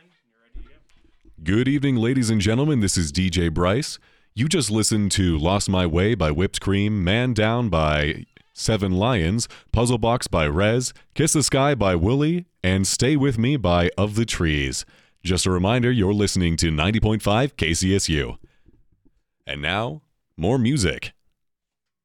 Good evening, ladies and gentlemen. This is DJ Bryce. You just listened to Lost My Way by Whipped Cream, Man Down by Seven Lions, Puzzle Box by Rez, Kiss the Sky by Wooly, and Stay With Me by Of the Trees. Just a reminder, you're listening to 90.5 KCSU. And now, more music.